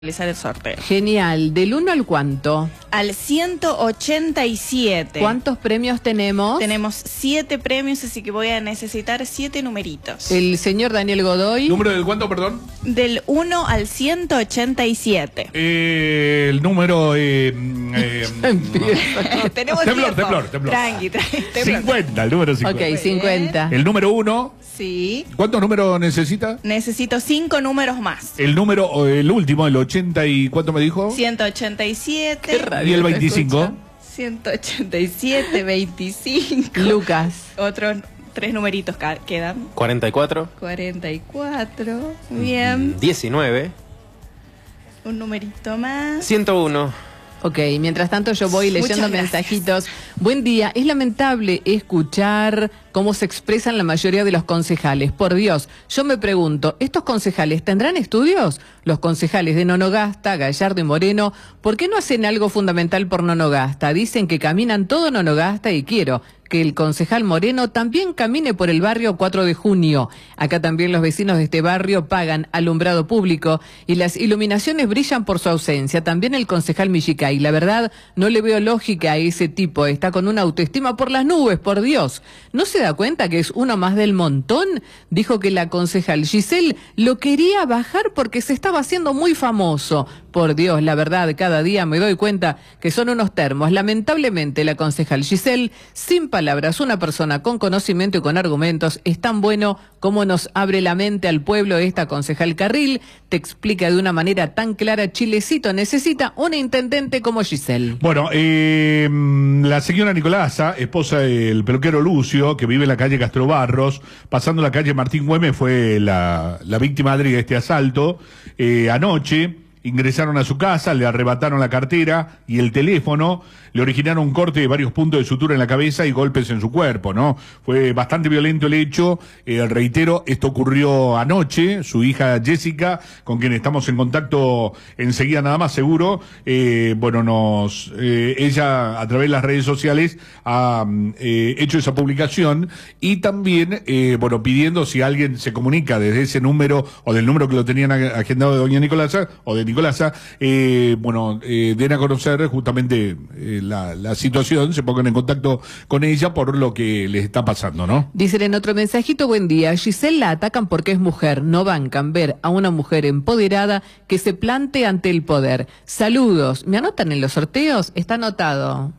realizar el sorteo. Genial. ¿Del 1 al cuánto? Al 187. ¿Cuántos premios tenemos? Tenemos 7 premios, así que voy a necesitar 7 numeritos. El señor Daniel Godoy. ¿Número del cuánto, perdón? Del 1 al 187. El número... Tenemos temblor. Tranqui. 50, el número 50. Ok, 50. El número 1. Sí. ¿Cuántos números necesita? Necesito 5 números más. El número, el último, el 80 y... ¿Cuánto me dijo? 187. Y el 25. 187, 25. Lucas. Otros 3 numeritos quedan. 44. 44. Bien. 19. Un numerito más. 101. Ok, mientras tanto yo voy leyendo mensajitos. Buen día, es lamentable escuchar cómo se expresan la mayoría de los concejales. Por Dios, yo me pregunto, ¿estos concejales tendrán estudios? Los concejales de Nonogasta, Gallardo y Moreno, ¿por qué no hacen algo fundamental por Nonogasta? Dicen que caminan todo Nonogasta y quiero que el concejal Moreno también camine por el barrio 4 de junio. Acá también los vecinos de este barrio pagan alumbrado público y las iluminaciones brillan por su ausencia. También el concejal Millicay. La verdad, no le veo lógica a ese tipo. Está con una autoestima por las nubes, por Dios. ¿No se da cuenta que es uno más del montón? Dijo que la concejal Giselle lo quería bajar porque se estaba haciendo muy famoso. Por Dios, la verdad, cada día me doy cuenta que son unos termos. Lamentablemente, la concejal Giselle, sin palabras, una persona con conocimiento y con argumentos, es tan bueno como nos abre la mente al pueblo esta concejal Carril, te explica de una manera tan clara, Chilecito necesita una intendente como Giselle. Bueno, la señora Nicolasa, esposa del peluquero Lucio, que vive en la calle Castro Barros, pasando la calle Martín Güemes, fue la víctima de este asalto. Anoche ingresaron a su casa, le arrebataron la cartera y el teléfono, le originaron un corte de varios puntos de sutura en la cabeza y golpes en su cuerpo, ¿no? Fue bastante violento el hecho, reitero, esto ocurrió anoche, su hija Jessica, con quien estamos en contacto enseguida nada más seguro, ella a través de las redes sociales ha hecho esa publicación y también, pidiendo si alguien se comunica desde ese número o del número que lo tenían agendado de doña Nicolasa o de Nicolasa, den a conocer justamente la situación, se pongan en contacto con ella por lo que les está pasando, ¿no? Dicen en otro mensajito, buen día, Giselle la atacan porque es mujer, no bancan ver a una mujer empoderada que se plante ante el poder. Saludos, ¿me anotan en los sorteos? Está anotado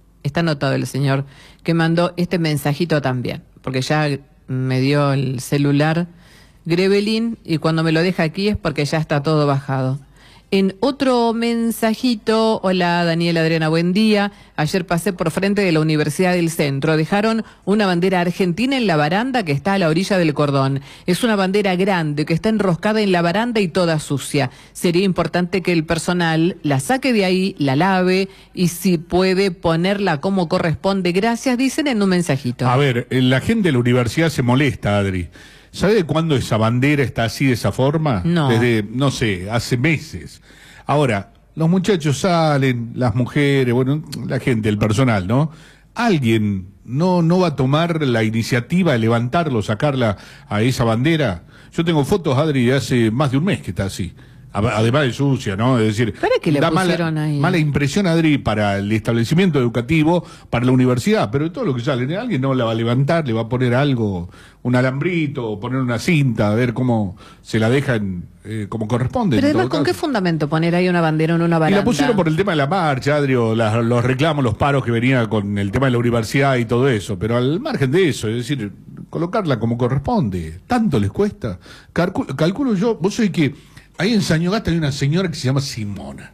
el señor que mandó este mensajito también, porque ya me dio el celular Grevelin y cuando me lo deja aquí es porque ya está todo bajado. En otro mensajito, hola Daniela, Adriana, buen día. Ayer pasé por frente de la Universidad del Centro. Dejaron una bandera argentina en la baranda que está a la orilla del cordón. Es una bandera grande que está enroscada en la baranda y toda sucia. Sería importante que el personal la saque de ahí, la lave y si puede ponerla como corresponde. Gracias, dicen en un mensajito. A ver, la gente de la universidad se molesta, Adri. ¿Sabe de cuándo esa bandera está así de esa forma? No. Desde, no sé, hace meses. Ahora, los muchachos salen, las mujeres, la gente, el personal, ¿no? Alguien no va a tomar la iniciativa de levantarlo, sacarla a esa bandera. Yo tengo fotos, Adri, de hace más de un mes que está así. Además de sucia, ¿no? Es decir, ¿para qué le pusieron ahí? Mala impresión, Adri, para el establecimiento educativo, para la universidad, pero todo lo que sale, alguien no la va a levantar, le va a poner algo, un alambrito, o poner una cinta, a ver cómo se la dejan como corresponde. Pero además, ¿con qué fundamento poner ahí una bandera en una baranda? Y la pusieron por el tema de la marcha, Adri, o los reclamos, los paros que venían con el tema de la universidad y todo eso, pero al margen de eso, es decir, colocarla como corresponde, ¿tanto les cuesta? Calculo yo, vos sabés que ahí en Sañogasta hay una señora que se llama Simona.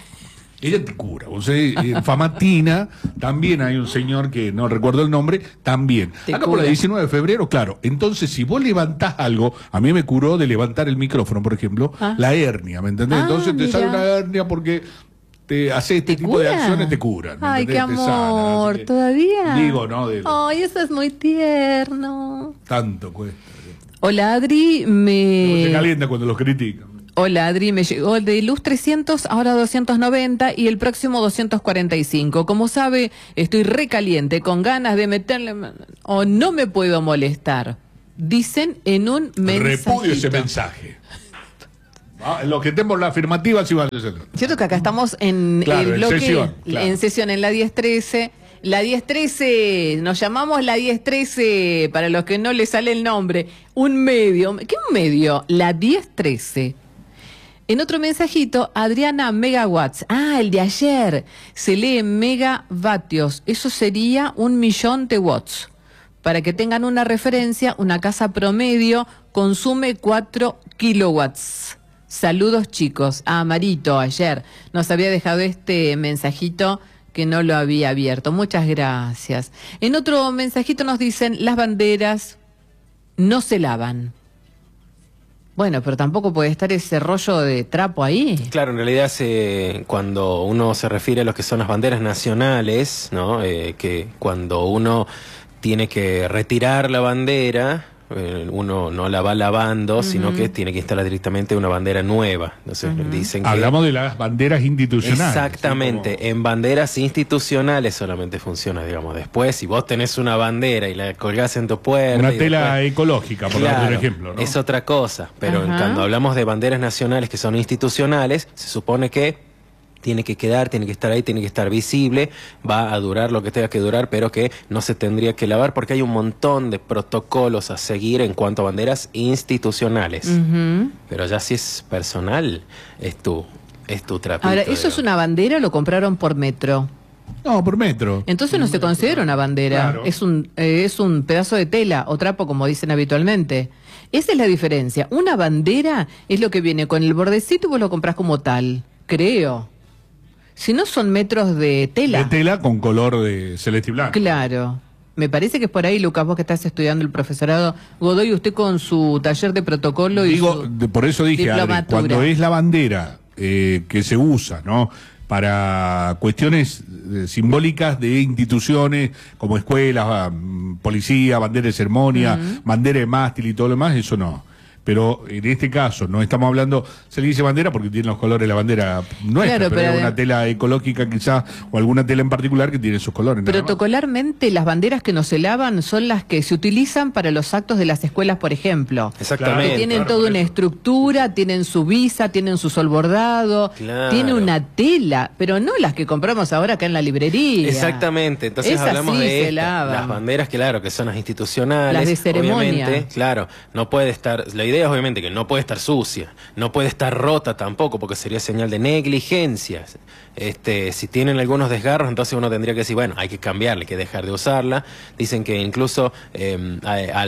Ella te cura. En Famatina también hay un señor que no recuerdo el nombre, también. Acá por la 19 de febrero, claro. Entonces, si vos levantás algo, a mí me curó de levantar el micrófono, por ejemplo, la hernia, ¿me entendés? Entonces te sale una hernia porque te hace este tipo de acciones, te curan. Ay, qué amor, sana, ¿todavía? Digo, ¿no? Ay, eso es muy tierno. Tanto cuesta. Hola, Adri, Se calienta cuando los critican. Hola, Adri, me llegó el de Luz 300, ahora 290 y el próximo 245. Como sabe, estoy recaliente, con ganas de meterle... o no me puedo molestar. Dicen en un mensaje. Repudio ese mensaje. Los que tenemos la afirmativa sí van a ser. Cierto que acá estamos en Claro, el bloque, en sesión, en la 1013. La 1013, nos llamamos la 1013, para los que no les sale el nombre. Un medio. ¿Qué un medio? La 1013. En otro mensajito, Adriana Megawatts. Ah, el de ayer. Se lee en megavatios. Eso sería 1.000.000 de watts. Para que tengan una referencia, una casa promedio consume 4 kilowatts. Saludos, chicos. A Marito ayer nos había dejado este mensajito que no lo había abierto. Muchas gracias. En otro mensajito nos dicen, las banderas no se lavan. Bueno, pero tampoco puede estar ese rollo de trapo ahí. Claro, en realidad cuando uno se refiere a lo que son las banderas nacionales, ¿no? Que cuando uno tiene que retirar la bandera, uno no la va lavando, sino que tiene que instalar directamente una bandera nueva. Entonces dicen que hablamos de las banderas institucionales. Exactamente, ¿sí? En banderas institucionales solamente funciona, digamos. Después, si vos tenés una bandera y la colgás en tu puerta... Una tela ecológica, por dar un ejemplo, ¿no? Es otra cosa, pero cuando hablamos de banderas nacionales que son institucionales, se supone que tiene que quedar, tiene que estar ahí, tiene que estar visible, va a durar lo que tenga que durar, pero que no se tendría que lavar porque hay un montón de protocolos a seguir en cuanto a banderas institucionales. Pero ya si es personal, es tu trapito. Ahora, ¿eso es una bandera o lo compraron por metro? No, por metro. Entonces no se considera una bandera, claro. Es un pedazo de tela o trapo, como dicen habitualmente. Esa es la diferencia. Una bandera es lo que viene con el bordecito y vos lo comprás como tal, creo. Si no son metros de tela. De tela con color de celeste y blanco. Claro. Me parece que es por ahí, Lucas, vos que estás estudiando el profesorado Godoy, usted con su taller de protocolo por eso dije, Adri, cuando es la bandera que se usa, ¿no? Para cuestiones simbólicas de instituciones como escuelas, policía, bandera de ceremonia, bandera de mástil y todo lo demás, eso no. Pero en este caso no estamos hablando, se le dice bandera porque tiene los colores de la bandera nuestra, claro, pero es una tela ecológica quizás, o alguna tela en particular que tiene sus colores. Protocolarmente las banderas que no se lavan son las que se utilizan para los actos de las escuelas, por ejemplo. Exactamente. Que tienen toda una estructura, tienen su visa, tienen su sol bordado, tiene una tela, pero no las que compramos ahora acá en la librería. Exactamente, entonces esas hablamos sí de las banderas, claro, que son las institucionales. Las de ceremonia. Obviamente, claro, no puede estar... La idea es obviamente que no puede estar sucia, no puede estar rota tampoco, porque sería señal de negligencia. Si tienen algunos desgarros, entonces uno tendría que decir, bueno, hay que cambiarla, hay que dejar de usarla. Dicen que incluso a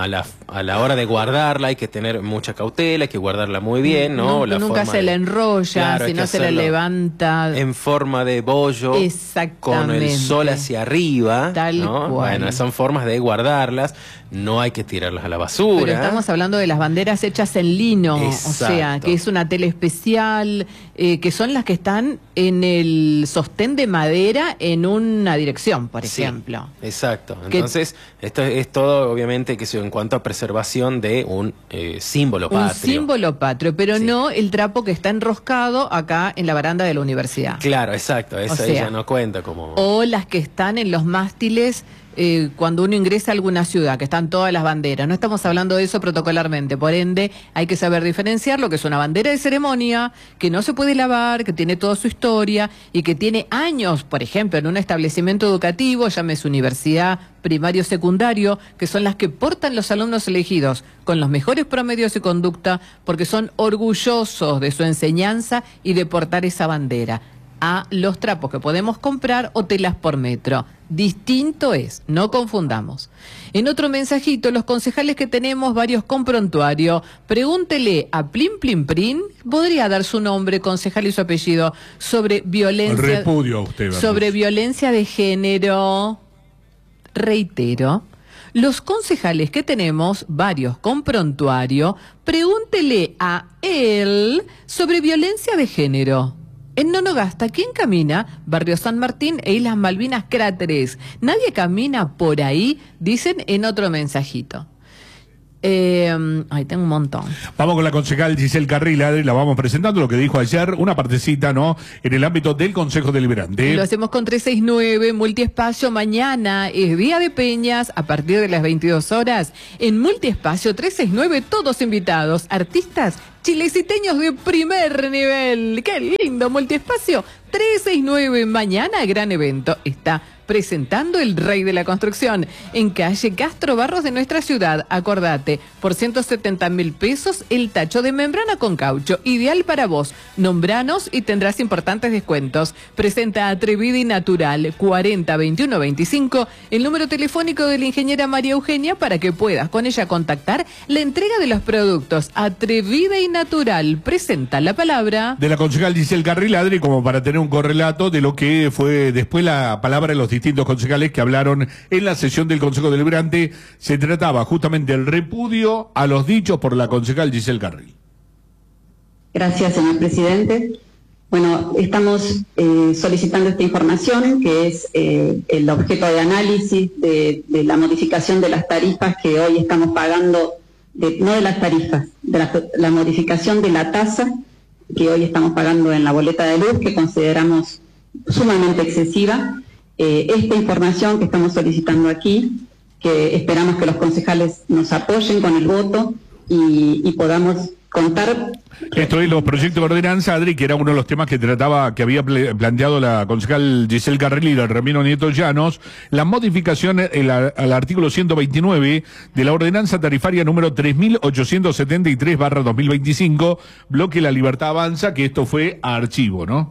la hora de guardarla hay que tener mucha cautela, hay que guardarla muy bien, ¿no? Nunca se la enrolla, claro, si no se la levanta. En forma de bollo, con el sol hacia arriba. Tal cual. Bueno, son formas de guardarlas, no hay que tirarlas a la basura. Pero estamos hablando de las banderas hechas en lino, exacto. O sea, que es una tela especial, que son las que están en el sostén de madera en una dirección, por ejemplo. Exacto. Entonces, esto es todo, obviamente, que en cuanto a preservación de un símbolo patrio. Un símbolo patrio, pero no el trapo que está enroscado acá en la baranda de la universidad. Claro, exacto. Esa ya no cuenta como... O las que están en los mástiles cuando uno ingresa a alguna ciudad, que están todas las banderas. No estamos hablando de eso protocolarmente, por ende hay que saber diferenciar lo que es una bandera de ceremonia, que no se puede lavar, que tiene toda su historia y que tiene años, por ejemplo, en un establecimiento educativo, llámese universidad, primario, secundario, que son las que portan los alumnos elegidos con los mejores promedios de conducta, porque son orgullosos de su enseñanza y de portar esa bandera. A los trapos que podemos comprar o telas por metro. Distinto es, no confundamos. En otro mensajito, los concejales que tenemos, varios con prontuario, pregúntele a Plin Plin Plin, podría dar su nombre, concejal y su apellido, sobre violencia. El repudio a usted, sobre violencia de género. Reitero. Los concejales que tenemos, varios con prontuario, pregúntele a él sobre violencia de género. En Nonogasta, ¿quién camina? Barrio San Martín e Islas Malvinas Cráteres. Nadie camina por ahí, dicen en otro mensajito. Ahí tengo un montón. Vamos con la concejal Giselle Carril, Adri, la vamos presentando, lo que dijo ayer, una partecita, ¿no? En el ámbito del Consejo Deliberante. Lo hacemos con 369, Multiespacio. Mañana es Día de Peñas, a partir de las 22 horas. En Multiespacio 369, todos invitados, artistas chileciteños de primer nivel. ¡Qué lindo! Multiespacio 369, mañana gran evento. Está presentando el Rey de la Construcción en calle Castro Barros de nuestra ciudad. Acordate, por 170.000 pesos el tacho de membrana con caucho, ideal para vos. Nombranos y tendrás importantes descuentos. Presenta Atrevida y Natural 402125, el número telefónico de la ingeniera María Eugenia para que puedas con ella contactar la entrega de los productos. Atrevida y Natural presenta la palabra de la concejal Giselle Carril, Adri, como para tener un correlato de lo que fue después la palabra de los distintos concejales que hablaron en la sesión del Consejo Deliberante. Se trataba justamente del repudio a los dichos por la concejal Giselle Carril. Gracias, señor presidente. Bueno, estamos solicitando esta información, que es el objeto de análisis de la modificación de las tarifas que hoy estamos pagando, no de las tarifas, de la modificación de la tasa que hoy estamos pagando en la boleta de luz, que consideramos sumamente excesiva. Esta información que estamos solicitando aquí, que esperamos que los concejales nos apoyen con el voto y podamos contar. Esto es los proyectos de ordenanza, Adri, que era uno de los temas que trataba, que había planteado la concejal Giselle Carril y el Ramiro Nieto Llanos, la modificación al artículo 129 de la ordenanza tarifaria número 3873/2025, bloque La Libertad Avanza, que esto fue a archivo, ¿no?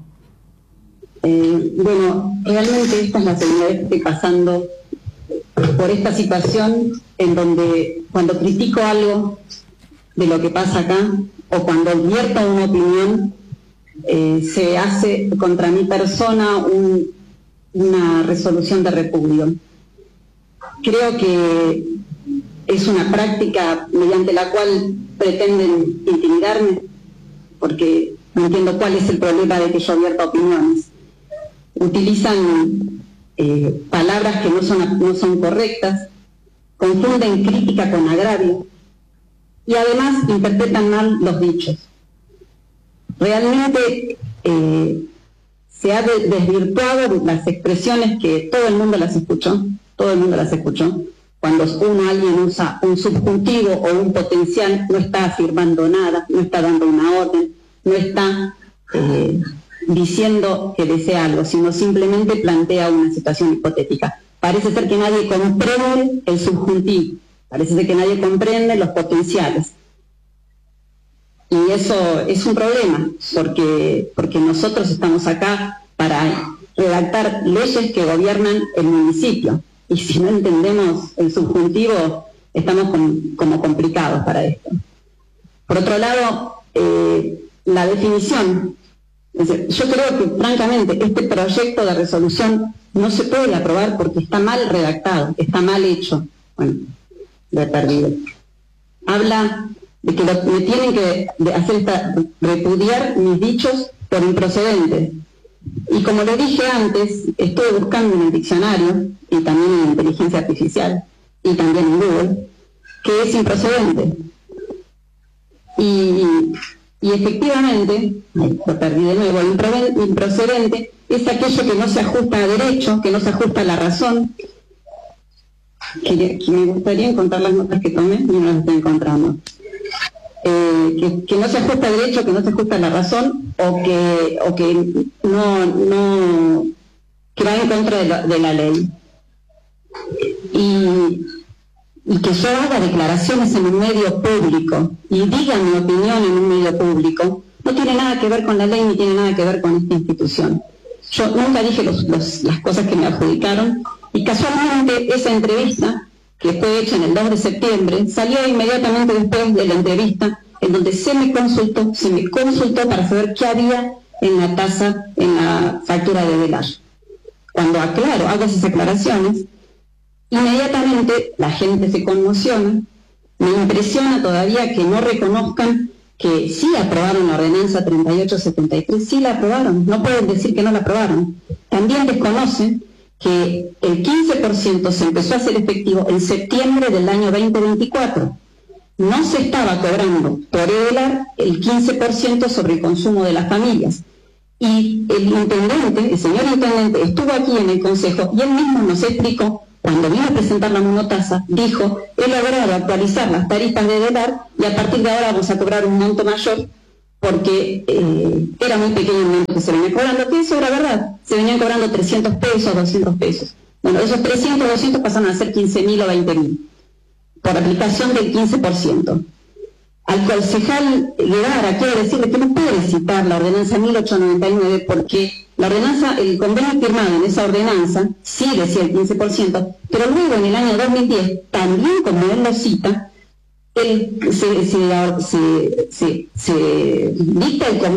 Bueno, realmente esta es la segunda vez que estoy pasando por esta situación en donde cuando critico algo de lo que pasa acá o cuando advierto una opinión, se hace contra mi persona una resolución de repudio. Creo que es una práctica mediante la cual pretenden intimidarme, porque no entiendo cuál es el problema de que yo advierta opiniones. Utilizan palabras que no son correctas, confunden crítica con agravio y además interpretan mal los dichos. Realmente se ha desvirtuado las expresiones que todo el mundo las escuchó, Cuando alguien usa un subjuntivo o un potencial, no está afirmando nada, no está dando una orden, no está diciendo que desea algo, sino simplemente plantea una situación hipotética. Parece ser que nadie comprende el subjuntivo, parece ser que nadie comprende los potenciales. Y eso es un problema, porque nosotros estamos acá para redactar leyes que gobiernan el municipio. Y si no entendemos el subjuntivo, estamos como complicados para esto. Por otro lado, la definición. Yo creo que, francamente, este proyecto de resolución no se puede aprobar porque está mal redactado, está mal hecho. Bueno, lo he perdido. Habla de que me tienen que repudiar mis dichos por improcedentes. Y como le dije antes, estuve buscando en el diccionario, y también en inteligencia artificial, y también en Google, que es improcedente. Y efectivamente, lo perdí de nuevo, improcedente es aquello que no se ajusta a derecho, que no se ajusta a la razón, que me gustaría encontrar las notas que tomé y no las estoy encontrando. Que no se ajusta a derecho, que no se ajusta a la razón, o que va en contra de la ley. Y que yo haga declaraciones en un medio público y diga mi opinión en un medio público, no tiene nada que ver con la ley ni tiene nada que ver con esta institución. Yo nunca dije las cosas que me adjudicaron, y casualmente esa entrevista, que fue hecha en el 2 de septiembre, salió inmediatamente después de la entrevista en donde se me consultó para saber qué había en la tasa, en la factura de velar. Cuando hago esas aclaraciones, inmediatamente la gente se conmociona. Me impresiona todavía que no reconozcan que sí aprobaron la ordenanza 3873, sí la aprobaron, no pueden decir que no la aprobaron. También desconocen que el 15% se empezó a hacer efectivo en septiembre del año 2024. no se estaba cobrando por EDELAR el 15% sobre el consumo de las familias. Y el intendente, el señor intendente, estuvo aquí en el consejo y él mismo nos explicó, cuando vino a presentar la monotasa, dijo, he logrado actualizar las tarifas de EDELAR y a partir de ahora vamos a cobrar un monto mayor porque era muy pequeño el monto que se venía cobrando, que eso era verdad, se venían cobrando 300 pesos, 200 pesos. Bueno, esos 300, 200 pasaron a ser 15.000 o 20.000 por aplicación del 15%. Al concejal Guevara quiero decirle que no puede citar la ordenanza 1899 porque la ordenanza, el convenio firmado en esa ordenanza sí decía el 15%, pero luego en el año 2010, también como él lo cita, se dicta el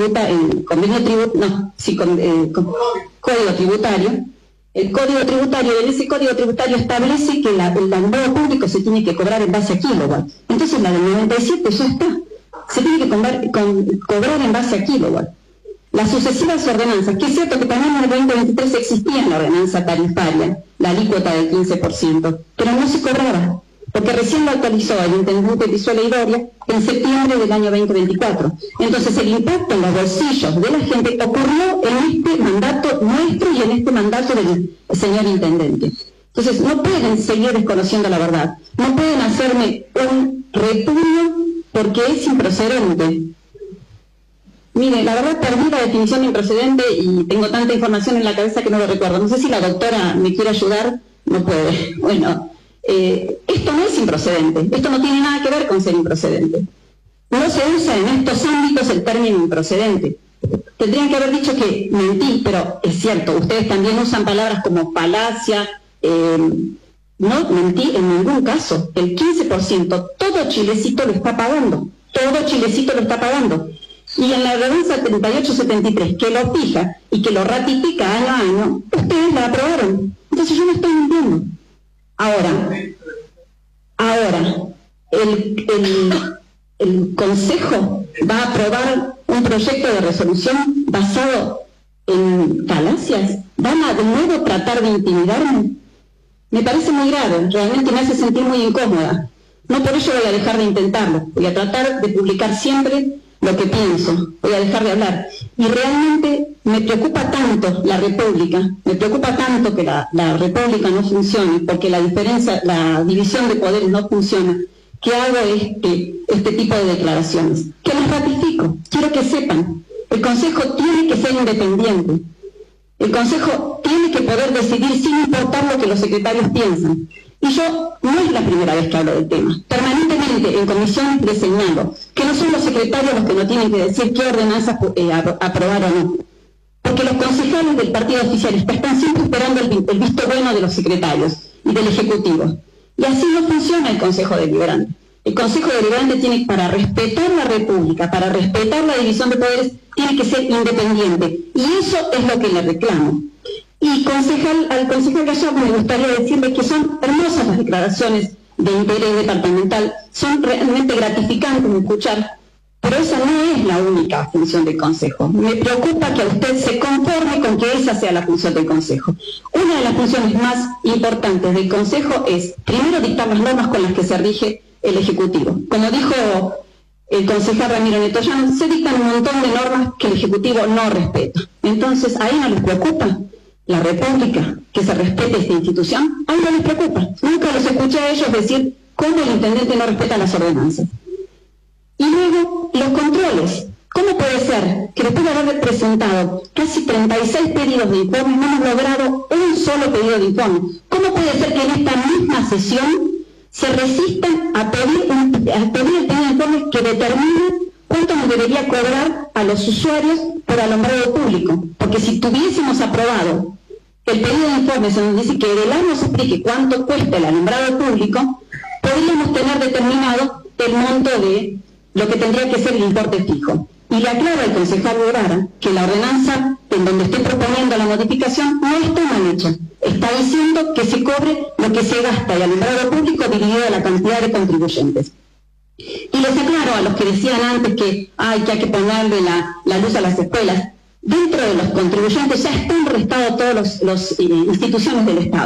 código tributario. El código tributario, en ese código tributario establece que el alumbrado público se tiene que cobrar en base a kilowatt. Entonces la del 97 ya está. Se tiene que cobrar en base a kilowatt. Las sucesivas ordenanzas, que es cierto que también en el 2023 existía la ordenanza tarifaria, la alícuota del 15%, pero no se cobraba, porque recién lo actualizó el intendente Brizuela Idoria en septiembre del año 2024. Entonces el impacto en los bolsillos de la gente ocurrió en este mandato nuestro y en este mandato del señor intendente. Entonces no pueden seguir desconociendo la verdad, no pueden hacerme un repudio porque es improcedente. Mire, la verdad perdí la definición de improcedente y tengo tanta información en la cabeza que no lo recuerdo. No sé si la doctora me quiere ayudar, no puede. Bueno, esto no es improcedente, esto no tiene nada que ver con ser improcedente. No se usa en estos ámbitos el término improcedente. Tendrían que haber dicho que mentí, pero es cierto, ustedes también usan palabras como falacia, no mentí en ningún caso. El 15%, todo Chilecito lo está pagando, todo Chilecito lo está pagando. Y en la ordenanza 3873, que lo fija y que lo ratifica año a año, ustedes la aprobaron. Entonces yo no estoy mintiendo. Ahora, el Consejo va a aprobar un proyecto de resolución basado en falacias. ¿Van a de nuevo tratar de intimidarme? Me parece muy grave, realmente me hace sentir muy incómoda. No por ello voy a dejar de intentarlo, voy a tratar de publicar siempre lo que pienso, voy a dejar de hablar. Y realmente me preocupa tanto la República, me preocupa tanto que la República no funcione, porque la división de poderes no funciona, que hago este tipo de declaraciones. Que las ratifico, quiero que sepan, el Consejo tiene que ser independiente, el Consejo tiene que poder decidir sin importar lo que los secretarios piensan. Y yo no es la primera vez que hablo del tema. Permanentemente en comisiones les señalo que no son los secretarios los que no tienen que decir qué ordenanzas aprobar o no. Porque los concejales del partido oficialista están siempre esperando el visto bueno de los secretarios y del Ejecutivo. Y así no funciona el Consejo Deliberante. El Consejo Deliberante tiene, para respetar la República, para respetar la división de poderes, tiene que ser independiente. Y eso es lo que le reclamo. Y al concejal Gallardo me gustaría decirle que son hermosas las declaraciones de interés departamental, son realmente gratificantes de escuchar, pero esa no es la única función del Consejo. Me preocupa que usted se conforme con que esa sea la función del Consejo. Una de las funciones más importantes del Consejo es, primero, dictar las normas con las que se rige el Ejecutivo. Como dijo el concejal Ramiro Netoyano, se dictan un montón de normas que el Ejecutivo no respeta. Entonces, ¿a él no les preocupa la República, que se respete esta institución? A mí no les preocupa. Nunca los escuché a ellos decir cómo el intendente no respeta las ordenanzas. Y luego, los controles. ¿Cómo puede ser que después de haber presentado casi 36 pedidos de informe no hemos logrado un solo pedido de informe? ¿Cómo puede ser que en esta misma sesión se resistan a pedir el pedido de informe que determine cuánto nos debería cobrar a los usuarios por alumbrado público? Porque si tuviésemos aprobado el pedido de informes en donde dice que EDELAR nos explique cuánto cuesta el alumbrado público, podríamos tener determinado el monto de lo que tendría que ser el importe fijo. Y le aclaro al concejal Guevara que la ordenanza en donde estoy proponiendo la modificación no está mal hecha. Está diciendo que se cobre lo que se gasta el alumbrado público dividido la cantidad de contribuyentes. Y les aclaro a los que decían antes que hay que ponerle la luz a las escuelas. Dentro de los contribuyentes ya están restados todas las instituciones del Estado.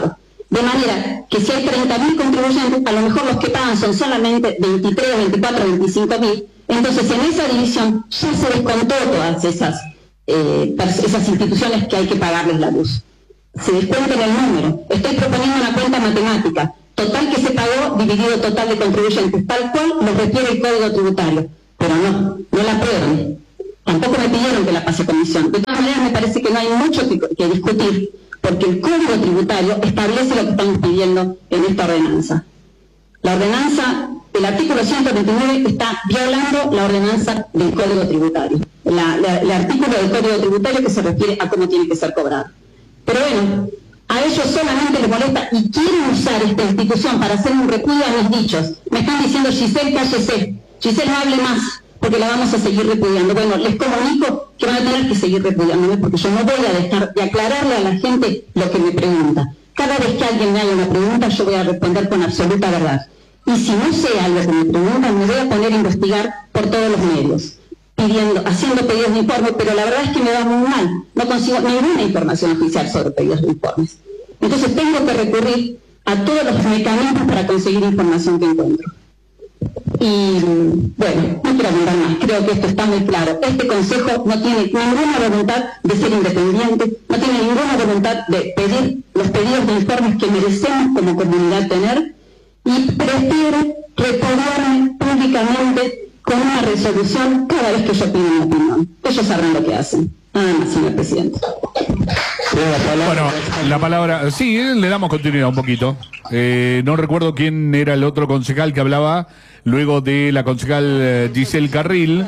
De manera que si hay 30.000 contribuyentes, a lo mejor los que pagan son solamente 23, 24, 25.000, entonces en esa división ya se descontó todas esas instituciones que hay que pagarles la luz. Se descuenta en el número. Estoy proponiendo una cuenta matemática. Total que se pagó dividido total de contribuyentes, tal cual lo requiere el Código Tributario. Pero no la aprueban. Tampoco me pidieron que la pase a comisión. De todas maneras, me parece que no hay mucho que discutir, porque el Código Tributario establece lo que estamos pidiendo en esta ordenanza. La ordenanza, el artículo 129 está violando la ordenanza del Código Tributario. El artículo del Código Tributario que se refiere a cómo tiene que ser cobrado. Pero bueno, a ellos solamente les molesta y quieren usar esta institución para hacer un repudio a mis dichos. Me están diciendo, Giselle, cállese. Giselle, no hable más, porque la vamos a seguir repudiando. Bueno, les comunico que van a tener que seguir repudiándome, porque yo no voy a dejar de aclararle a la gente lo que me pregunta. Cada vez que alguien me haga una pregunta, yo voy a responder con absoluta verdad. Y si no sé algo que me preguntan, me voy a poner a investigar por todos los medios, haciendo pedidos de informe, pero la verdad es que me va muy mal. No consigo ninguna información oficial sobre pedidos de informes. Entonces tengo que recurrir a todos los mecanismos para conseguir información que encuentro. Y bueno, no quiero abundar más, creo que esto está muy claro. Este Consejo no tiene ninguna voluntad de ser independiente, no tiene ninguna voluntad de pedir los pedidos de informes que merecemos como comunidad tener, y prefiere repudiarme públicamente con una resolución cada vez que yo pido una opinión. Ellos sabrán lo que hacen. Nada más, señor presidente. Bueno, la palabra, sí, le damos continuidad un poquito. No recuerdo quién era el otro concejal que hablaba luego de la concejal Giselle Carril.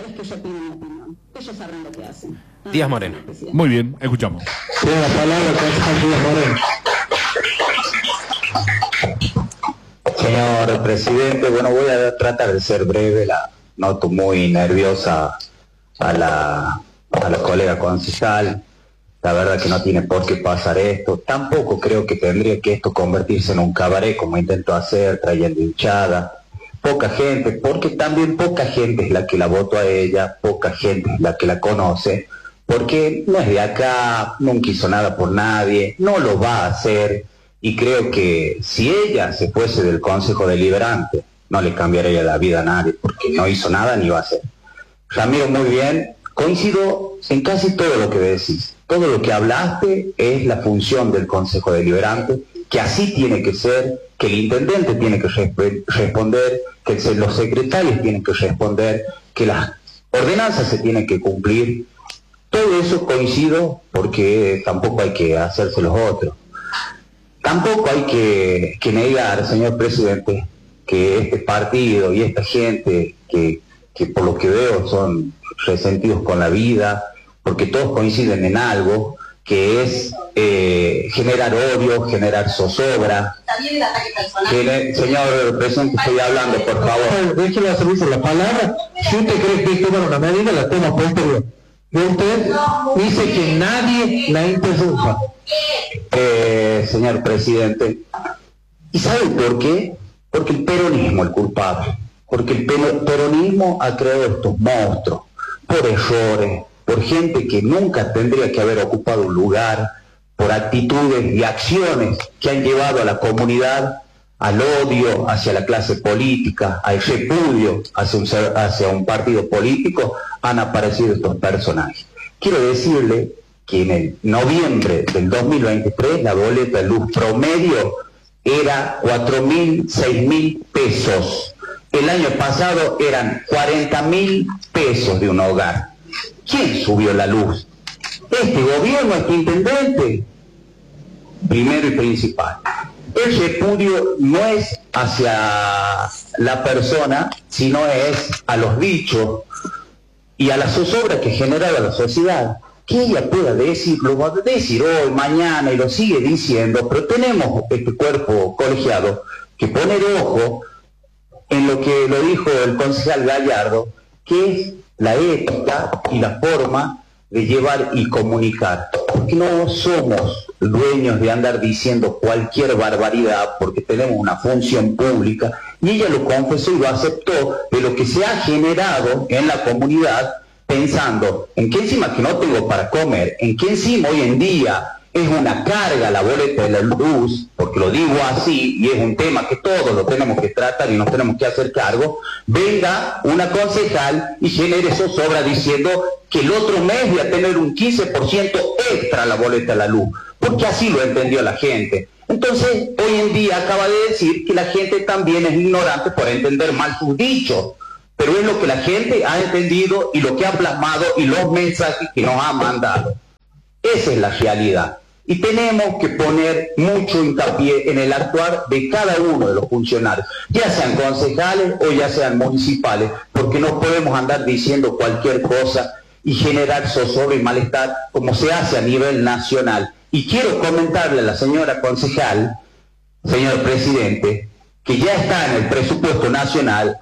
Díaz Moreno. Muy bien, escuchamos. Tiene la palabra el concejal Díaz Moreno. Señor presidente, bueno, voy a tratar de ser breve. La noto muy nerviosa a la colega concejal. La verdad que no tiene por qué pasar esto. Tampoco creo que tendría que esto convertirse en un cabaret como intento hacer, trayendo hinchada. Poca gente, porque también poca gente es la que la votó a ella, poca gente es la que la conoce, porque no es de acá, nunca hizo nada por nadie, no lo va a hacer. Y creo que si ella se fuese del Consejo Deliberante, no le cambiaría la vida a nadie, porque no hizo nada ni va a hacer. Ramiro, muy bien, coincido en casi todo lo que decís. Todo lo que hablaste es la función del Consejo Deliberante, que así tiene que ser, que el intendente tiene que responder, que los secretarios tienen que responder, que las ordenanzas se tienen que cumplir. Todo eso coincido, porque tampoco hay que hacerse los otros. Tampoco hay que negar, señor presidente, que este partido y esta gente que por lo que veo son resentidos con la vida, porque todos coinciden en algo, que es generar odio, generar zozobra. También el ataque personal. Señor presidente, estoy hablando, por favor. Déjeme hacer uso de la palabra. Si usted cree que esto es una medida, la toma posterior. Y usted dice que nadie la interrumpa. Señor presidente, ¿y sabe por qué? Porque el peronismo es el culpable, porque el peronismo ha creado estos monstruos, por errores, por gente que nunca tendría que haber ocupado un lugar, por actitudes y acciones que han llevado a la comunidad al odio hacia la clase política, al repudio hacia un partido político. Han aparecido estos personajes. Quiero decirle que en el noviembre del 2023 la boleta de luz promedio era 4.000, 6.000 pesos. El año pasado eran 40.000 pesos de un hogar. ¿Quién subió la luz? Este gobierno, este intendente. Primero y principal. El repudio no es hacia la persona, sino es a los dichos y a la zozobra que genera la sociedad. Que ella pueda decir, lo va a decir hoy, mañana, y lo sigue diciendo, pero tenemos este cuerpo colegiado que poner ojo en lo que lo dijo el concejal Gallardo, que es la ética y la forma de llevar y comunicar. Porque no somos dueños de andar diciendo cualquier barbaridad, porque tenemos una función pública, y ella lo confesó y lo aceptó, de lo que se ha generado en la comunidad, pensando en que encima que no tengo para comer, en que encima hoy en día Es una carga la boleta de la luz, porque lo digo así, y es un tema que todos lo tenemos que tratar y nos tenemos que hacer cargo. Venga una concejal y genere zozobra diciendo que el otro mes voy a tener un 15% extra la boleta de la luz, porque así lo entendió la gente. Entonces, hoy en día acaba de decir que la gente también es ignorante por entender mal sus dichos, pero es lo que la gente ha entendido y lo que ha plasmado y los mensajes que nos ha mandado. Esa es la realidad. Y tenemos que poner mucho hincapié en el actuar de cada uno de los funcionarios, ya sean concejales o ya sean municipales, porque no podemos andar diciendo cualquier cosa y generar zozobra y malestar como se hace a nivel nacional. Y quiero comentarle a la señora concejal, señor presidente, que ya está en el presupuesto nacional,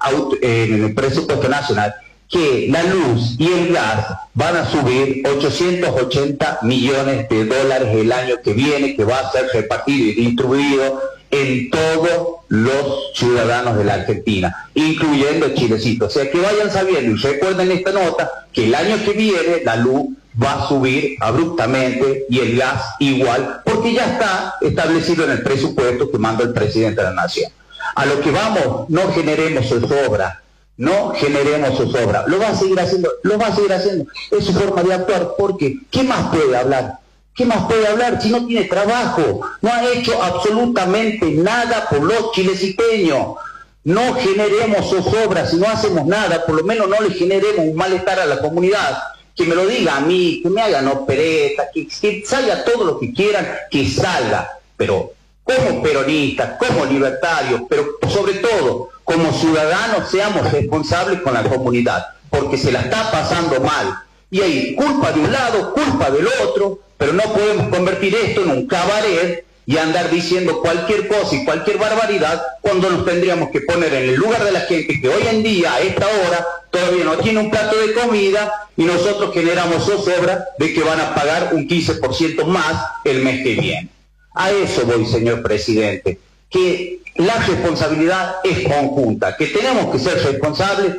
que la luz y el gas van a subir 880 millones de dólares el año que viene, que va a ser repartido y distribuido en todos los ciudadanos de la Argentina, incluyendo Chilecito. O sea, que vayan sabiendo y recuerden esta nota, que el año que viene la luz va a subir abruptamente y el gas igual, porque ya está establecido en el presupuesto que manda el presidente de la Nación. A lo que vamos, no generemos zozobra. No generemos zozobra. Lo va a seguir haciendo, es su forma de actuar, porque ¿qué más puede hablar? ¿Qué más puede hablar si no tiene trabajo? No ha hecho absolutamente nada por los chileciteños. No generemos zozobra, si no hacemos nada, por lo menos no le generemos un malestar a la comunidad. Que me lo diga a mí, que me hagan operetas, que salga todo lo que quieran, que salga, pero como peronistas, como libertarios, pero sobre todo como ciudadanos seamos responsables con la comunidad, porque se la está pasando mal. Y hay culpa de un lado, culpa del otro, pero no podemos convertir esto en un cabaret y andar diciendo cualquier cosa y cualquier barbaridad cuando nos tendríamos que poner en el lugar de la gente que hoy en día, a esta hora, todavía no tiene un plato de comida y nosotros generamos zozobra de que van a pagar un 15% más el mes que viene. A eso voy, señor presidente, que la responsabilidad es conjunta, que tenemos que ser responsables,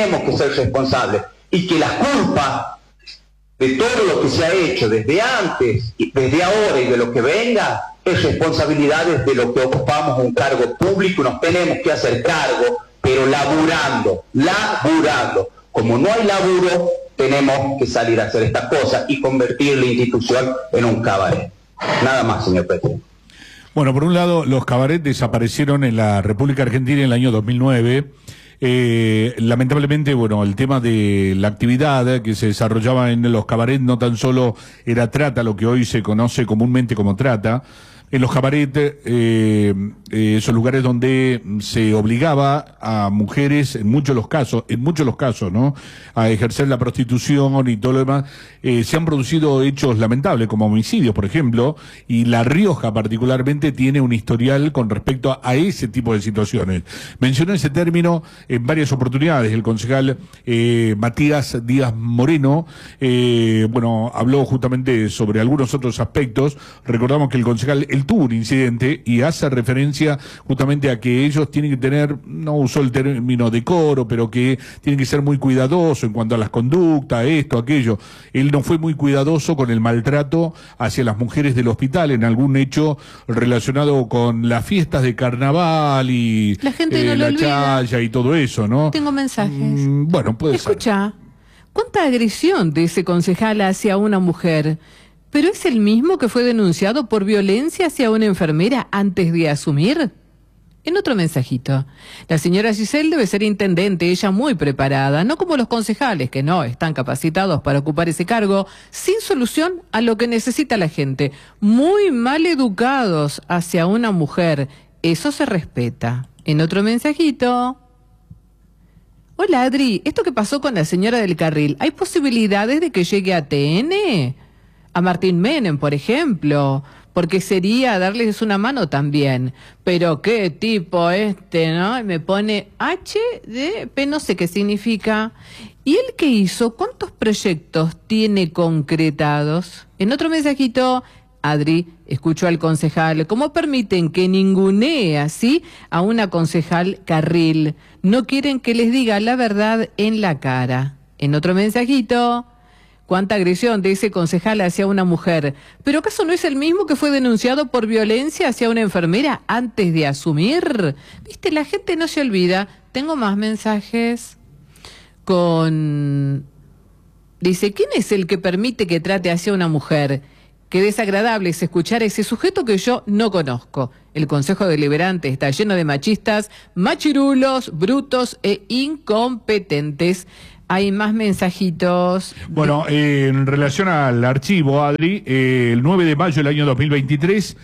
y que la culpa de todo lo que se ha hecho desde antes, y desde ahora y de lo que venga, es responsabilidad de lo que ocupamos un cargo público y nos tenemos que hacer cargo, pero laburando. Como no hay laburo, tenemos que salir a hacer estas cosas y convertir la institución en un cabaret. Nada más, señor presidente. Bueno, por un lado, los cabarets desaparecieron en la República Argentina en el año 2009. Lamentablemente, bueno, el tema de la actividad que se desarrollaba en los cabarets no tan solo era trata, lo que hoy se conoce comúnmente como trata. En los cabarets, esos lugares donde se obligaba a mujeres, en muchos de los casos, ¿no?, a ejercer la prostitución y todo lo demás, se han producido hechos lamentables, como homicidios, por ejemplo, y La Rioja particularmente tiene un historial con respecto a ese tipo de situaciones. Mencionó ese término en varias oportunidades el concejal Matías Díaz Moreno, bueno, habló justamente sobre algunos otros aspectos. Recordamos que el concejal, él tuvo un incidente y hace referencia justamente a que ellos tienen que tener, no usó el término decoro, pero que tienen que ser muy cuidadosos en cuanto a las conductas, esto, aquello. Él no fue muy cuidadoso con el maltrato hacia las mujeres del hospital en algún hecho relacionado con las fiestas de carnaval y la gente no la lo chaya y todo eso, ¿no? Tengo mensajes. Bueno, puede ser. Escucha, ¿cuánta agresión de ese concejal hacia una mujer? ¿Pero es el mismo que fue denunciado por violencia hacia una enfermera antes de asumir? En otro mensajito, la señora Giselle debe ser intendente, ella muy preparada, no como los concejales que no están capacitados para ocupar ese cargo, sin solución a lo que necesita la gente, muy mal educados hacia una mujer, eso se respeta. En otro mensajito, hola Adri, esto que pasó con la señora del carril, ¿hay posibilidades de que llegue a TN? A Martín Menem, por ejemplo, porque sería darles una mano también. Pero qué tipo ¿no? Me pone HDP, no sé qué significa. ¿Y él qué hizo? ¿Cuántos proyectos tiene concretados? En otro mensajito, Adri, escucho al concejal, ¿cómo permiten que ningunee así a una concejal carril? No quieren que les diga la verdad en la cara. En otro mensajito, cuánta agresión de ese concejal hacia una mujer. ¿Pero acaso no es el mismo que fue denunciado por violencia hacia una enfermera antes de asumir? Viste, la gente no se olvida. Tengo más mensajes Dice, ¿quién es el que permite que trate hacia una mujer? Qué desagradable es escuchar a ese sujeto que yo no conozco. El Consejo Deliberante está lleno de machistas, machirulos, brutos e incompetentes. Hay más mensajitos. Bueno, en relación al archivo, Adri, el 9 de mayo del año 2023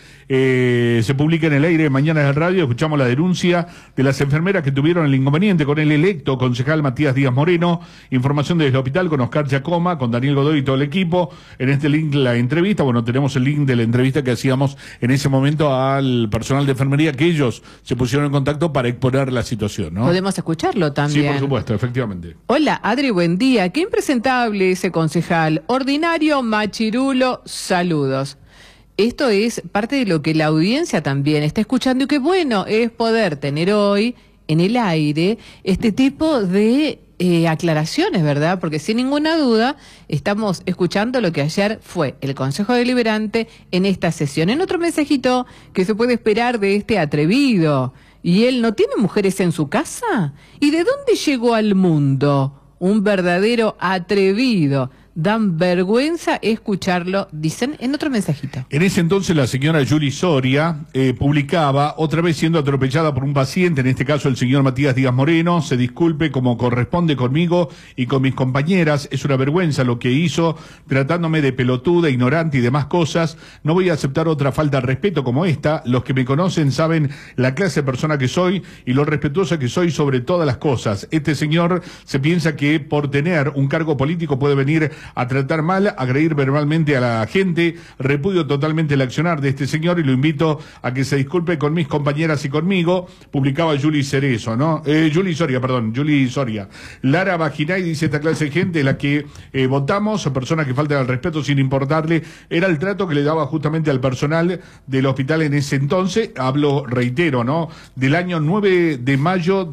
se publica en el aire de Mañana de Radio, escuchamos la denuncia de las enfermeras que tuvieron el inconveniente con el electo concejal Matías Díaz Moreno. Información desde el hospital con Oscar Giacoma, con Daniel Godoy y todo el equipo. En este link la entrevista, bueno, tenemos el link de la entrevista que hacíamos en ese momento al personal de enfermería, que ellos se pusieron en contacto para exponer la situación, ¿no? Podemos escucharlo también. Sí, por supuesto, efectivamente. Hola, Adri, buen día. Qué impresentable ese concejal. Ordinario, machirulo, saludos. Esto es parte de lo que la audiencia también está escuchando y qué bueno es poder tener hoy en el aire este tipo de aclaraciones, ¿verdad? Porque sin ninguna duda estamos escuchando lo que ayer fue el Consejo Deliberante en esta sesión. En otro mensajito que se puede esperar de este atrevido. ¿Y él no tiene mujeres en su casa? ¿Y de dónde llegó al mundo? Un verdadero atrevido. Dan vergüenza escucharlo, dicen en otro mensajito. En ese entonces la señora Yuli Soria publicaba, otra vez siendo atropellada por un paciente, en este caso el señor Matías Díaz Moreno, se disculpe como corresponde conmigo y con mis compañeras, es una vergüenza lo que hizo, tratándome de pelotuda, ignorante y demás cosas, no voy a aceptar otra falta de respeto como esta, los que me conocen saben la clase de persona que soy y lo respetuosa que soy sobre todas las cosas. Este señor se piensa que por tener un cargo político puede venir a tratar mal, a agredir verbalmente a la gente. Repudio totalmente el accionar de este señor y lo invito a que se disculpe con mis compañeras y conmigo. Publicaba Yuli Cerezo, ¿no? Yuli Soria. Lara Vaginay dice, esta clase de gente la que votamos, personas que faltan al respeto sin importarle, era el trato que le daba justamente al personal del hospital en ese entonces. Hablo, reitero, ¿no? Del año 9 de mayo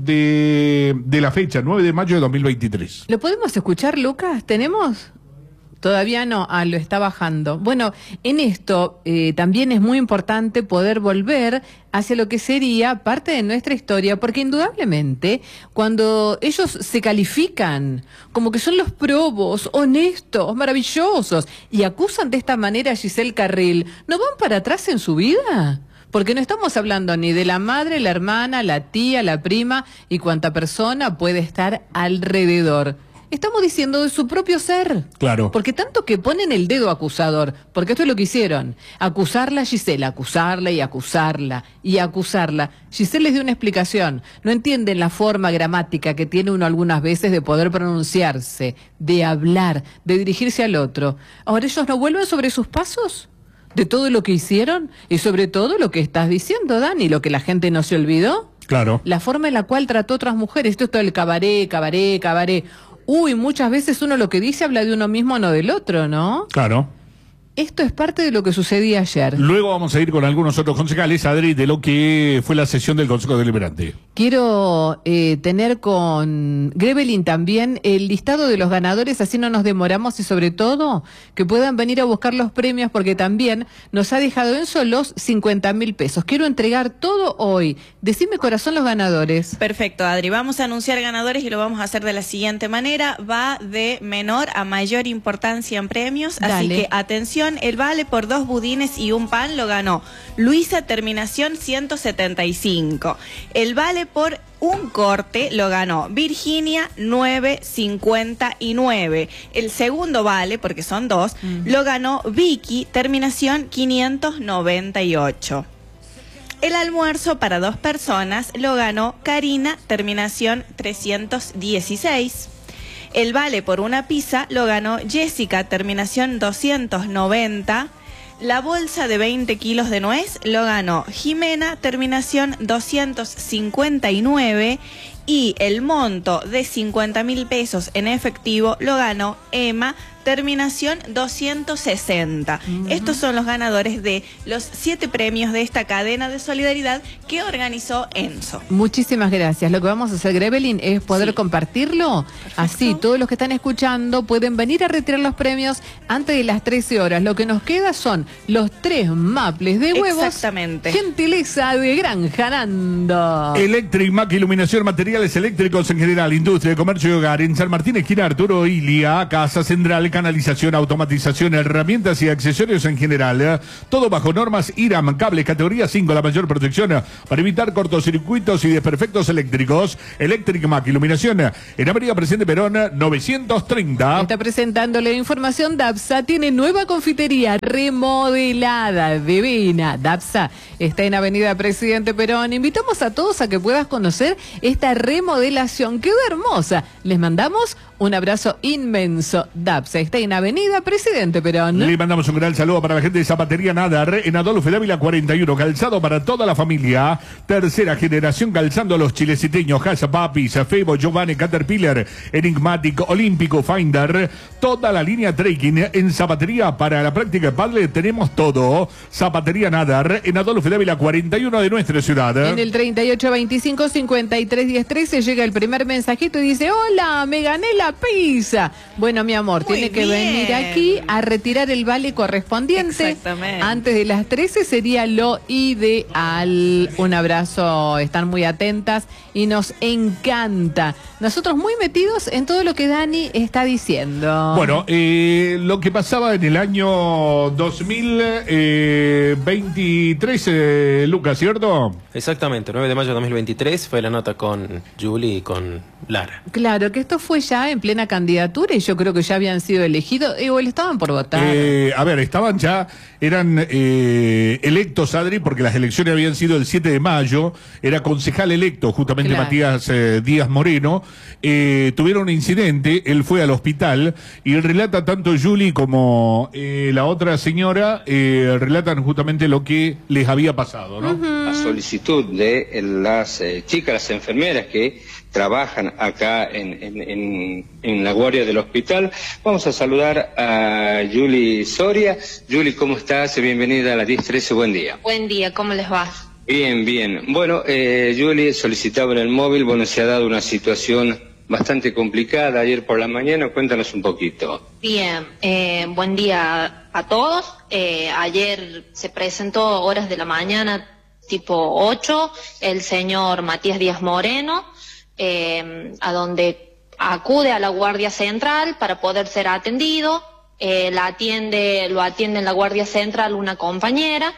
de la fecha, 9 de mayo de 2023. ¿Lo podemos escuchar, Lucas? ¿Tenemos? Todavía no, lo está bajando. Bueno, en esto también es muy importante poder volver hacia lo que sería parte de nuestra historia, porque indudablemente cuando ellos se califican como que son los probos, honestos, maravillosos, y acusan de esta manera a Giselle Carril, ¿no van para atrás en su vida? Porque no estamos hablando ni de la madre, la hermana, la tía, la prima y cuánta persona puede estar alrededor. Estamos diciendo de su propio ser. Claro. Porque tanto que ponen el dedo acusador, porque esto es lo que hicieron. Acusarla a Giselle, acusarla y acusarla y acusarla. Giselle les dio una explicación. No entienden la forma gramática que tiene uno algunas veces de poder pronunciarse, de hablar, de dirigirse al otro. Ahora ellos no vuelven sobre sus pasos, de todo lo que hicieron y sobre todo lo que estás diciendo, Dani, lo que la gente no se olvidó. Claro. La forma en la cual trató a otras mujeres. Esto es todo el cabaret. Uy, muchas veces uno lo que dice habla de uno mismo, no del otro, ¿no? Claro. Esto es parte de lo que sucedía ayer. Luego vamos a ir con algunos otros concejales, Adri, de lo que fue la sesión del Consejo Deliberante. Quiero tener con Grevelin también el listado de los ganadores, así no nos demoramos y sobre todo que puedan venir a buscar los premios porque también nos ha dejado Enzo los 50.000 pesos. Quiero entregar todo hoy. Decime, corazón, los ganadores. Perfecto, Adri. Vamos a anunciar ganadores y lo vamos a hacer de la siguiente manera. Va de menor a mayor importancia en premios, Dale. Así que atención. El vale por 2 budines y un pan lo ganó Luisa, terminación 175. El vale por un corte lo ganó Virginia 959. El segundo vale, porque son 2, lo ganó Vicky, terminación 598. El almuerzo para 2 personas lo ganó Karina, terminación 316. El vale por una pizza lo ganó Jessica, terminación 290. La bolsa de 20 kilos de nuez lo ganó Jimena, terminación 259. Y el monto de 50.000 pesos en efectivo lo ganó Emma, terminación 260. Estos son los ganadores de los 7 premios de esta cadena de solidaridad que organizó ENSO. Muchísimas gracias. Lo que vamos a hacer, Grevelin, es poder compartirlo. Perfecto. Así todos los que están escuchando pueden venir a retirar los premios antes de las 13 horas. Lo que nos queda son los 3 maples de huevos. Exactamente. Gentileza de Granja Nando. Electric Mac, iluminación, materiales eléctricos en general, industria, comercio y hogar. En San Martín, esquina Arturo Ilia, Casa Central, canalización, automatización, herramientas y accesorios en general. Todo bajo normas IRAM, cables categoría 5, la mayor protección para evitar cortocircuitos y desperfectos eléctricos. Electric Mac, iluminación en Avenida Presidente Perón 930. Está presentando la información. Dapsa tiene nueva confitería remodelada de Vena. Dapsa está en Avenida Presidente Perón. Invitamos a todos a que puedas conocer esta remodelación. Quedó hermosa. Les mandamos un abrazo inmenso. Dapsa está en Avenida Presidente Perón. Le mandamos un gran saludo para la gente de Zapatería Nadar en Adolfo Dávila 41. Calzado para toda la familia. Tercera generación calzando a los chileciteños. Casa Papis, Febo, Giovanni, Caterpillar, Enigmatic, Olímpico, Finder. Toda la línea trekking en Zapatería para la práctica de paddle. Tenemos todo. Zapatería Nadar en Adolfo Dávila 41 de nuestra ciudad. En el 3825-531013 llega el primer mensajito y dice: hola, me gané la pizza. Bueno, mi amor, Muy tiene que bien. venir aquí a retirar el vale correspondiente. Exactamente. Antes de las 13 sería lo ideal. Un abrazo, están muy atentas y nos encanta. Nosotros muy metidos en todo lo que Dani está diciendo. Bueno, lo que pasaba en el año 2023, Lucas, ¿cierto? Exactamente, 9 de mayo de 2023 fue la nota con Julie y con Lara. Claro, que esto fue ya en plena candidatura y yo creo que ya habían sido elegidos, o estaban por votar. A ver, eran electos, Adri, porque las elecciones habían sido el 7 de mayo, era concejal electo, justamente Claro. Matías Díaz Moreno, tuvieron un incidente, él fue al hospital y relata tanto Julie como la otra señora, relatan justamente lo que les había pasado, ¿no? A solicitud de las chicas, las enfermeras que trabajan acá en la guardia del hospital. Vamos a saludar a Julie Soria. Julie, ¿cómo estás? Bienvenida a la 1013, buen día. Buen día, ¿cómo les va? Bien, bien. Bueno, Julie solicitaba en el móvil, bueno, se ha dado una situación bastante complicada ayer por la mañana, cuéntanos un poquito. Bien, buen día a todos. Ayer se presentó horas de la mañana, tipo 8, el señor Matías Díaz Moreno, a donde acude a la Guardia Central para poder ser atendido. Lo atiende en la Guardia Central una compañera,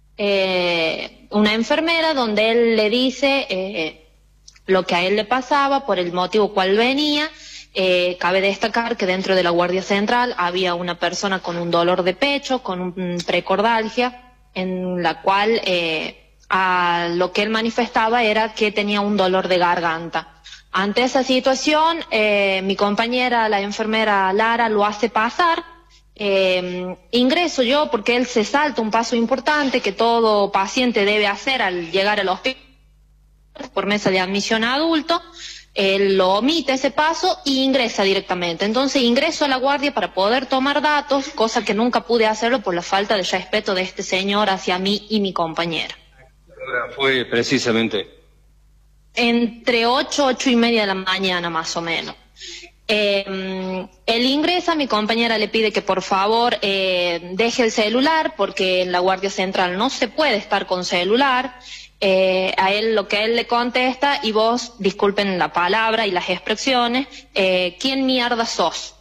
una enfermera, donde él le dice lo que a él le pasaba, por el motivo cual venía. Cabe destacar que dentro de la Guardia Central había una persona con un dolor de pecho, con un precordalgia, en la cual a lo que él manifestaba era que tenía un dolor de garganta. Ante esa situación, mi compañera, la enfermera Lara, lo hace pasar. Ingreso yo porque él se salta un paso importante que todo paciente debe hacer al llegar al hospital por mesa de admisión a adulto. Él lo omite ese paso y ingresa directamente. Entonces ingreso a la guardia para poder tomar datos, cosa que nunca pude hacerlo por la falta de respeto de este señor hacia mí y mi compañera. Fue precisamente entre 8:30 de la mañana más o menos. Él ingresa, mi compañera le pide que por favor deje el celular porque en la Guardia Central no se puede estar con celular. A él lo que él le contesta, y vos, disculpen la palabra y las expresiones, ¿quién mierda sos?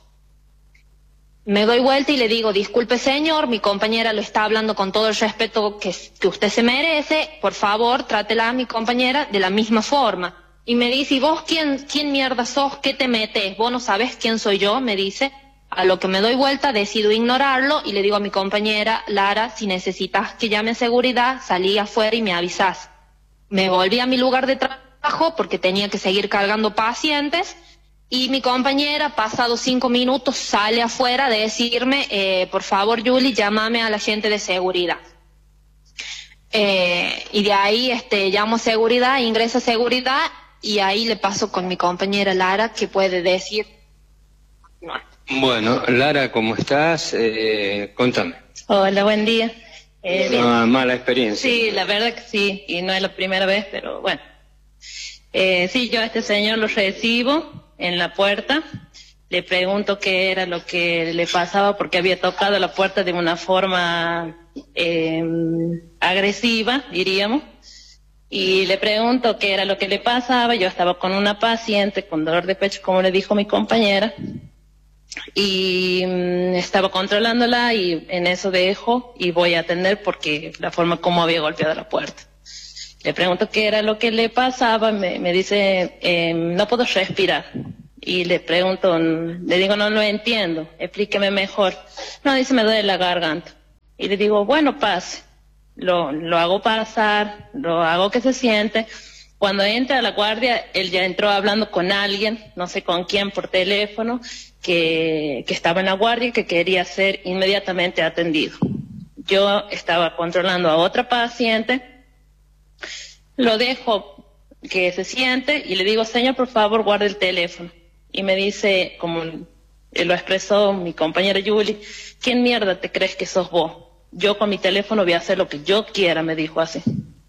Me doy vuelta y le digo, disculpe señor, mi compañera lo está hablando con todo el respeto que usted se merece, por favor, trátela a mi compañera de la misma forma. Y me dice, ¿y vos quién mierda sos? ¿Qué te metes? ¿Vos no sabés quién soy yo? Me dice. A lo que me doy vuelta, decido ignorarlo y le digo a mi compañera, Lara, si necesitas que llame a seguridad, salí afuera y me avisás. Me volví a mi lugar de trabajo porque tenía que seguir cargando pacientes y mi compañera, pasados 5 minutos, sale afuera a decirme, por favor, Julie, llámame a la gente de seguridad. Y de ahí llamo a seguridad, ingreso a seguridad y ahí le paso con mi compañera Lara, que puede decir... No. Bueno, Lara, ¿cómo estás? Contame. Hola, buen día. Una mala experiencia. Sí, la verdad que sí, y no es la primera vez, pero bueno. Sí, yo a este señor lo recibo en la puerta, le pregunto qué era lo que le pasaba porque había tocado la puerta de una forma agresiva, diríamos, y le pregunto qué era lo que le pasaba. Yo estaba con una paciente con dolor de pecho, como le dijo mi compañera, y estaba controlándola y en eso dejo y voy a atender porque la forma como había golpeado la puerta. Le pregunto qué era lo que le pasaba, me dice, no puedo respirar. Y le pregunto, le digo, no lo entiendo, explíqueme mejor. No, dice, me duele la garganta. Y le digo, bueno, pase. Lo hago pasar, lo hago que se siente. Cuando entra a la guardia, él ya entró hablando con alguien, no sé con quién, por teléfono, que estaba en la guardia y que quería ser inmediatamente atendido. Yo estaba controlando a otra paciente, lo dejo que se siente y le digo, señor, por favor, guarde el teléfono. Y me dice, como lo expresó mi compañera Julie, ¿quién mierda te crees que sos vos? Yo con mi teléfono voy a hacer lo que yo quiera, me dijo así.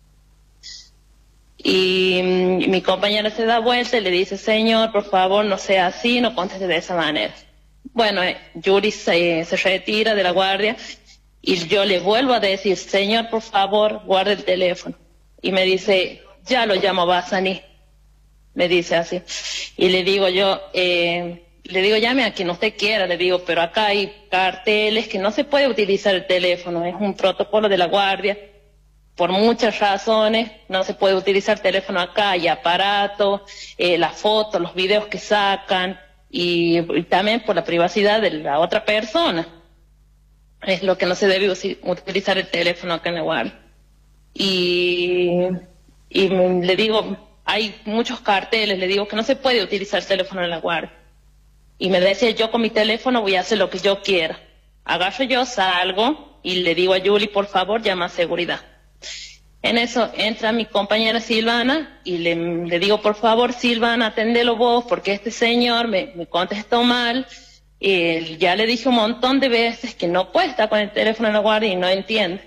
Y mi compañera se da vuelta y le dice, señor, por favor, no sea así, no conteste de esa manera. Bueno, Yuri se retira de la guardia y yo le vuelvo a decir, señor, por favor, guarde el teléfono. Y me dice, ya lo llamo Bassani. Me dice así. Y le digo yo, llame a quien usted quiera, le digo, pero acá hay carteles que no se puede utilizar el teléfono, es un protocolo de la guardia. Por muchas razones no se puede utilizar teléfono acá, hay aparatos, las fotos, los videos que sacan y también por la privacidad de la otra persona. Es lo que no se debe utilizar el teléfono acá en la guardia. Y le digo, hay muchos carteles, le digo que no se puede utilizar el teléfono en la guardia. Y me decía, yo con mi teléfono voy a hacer lo que yo quiera. Agarro yo, salgo y le digo a Julie, por favor, llama a seguridad. En eso entra mi compañera Silvana y le digo, por favor, Silvana, atendelo vos, porque este señor me contestó mal. Ya le dije un montón de veces que no puede estar con el teléfono en la guardia y no entiende.